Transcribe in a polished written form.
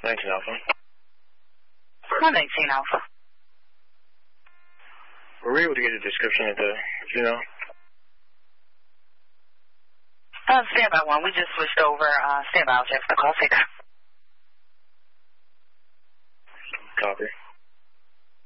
19 Alpha. 19 Alpha. Were we able to get a description of the female? Stand by 1. We just switched over. Stand by. I'll check the call. Take care. Copy.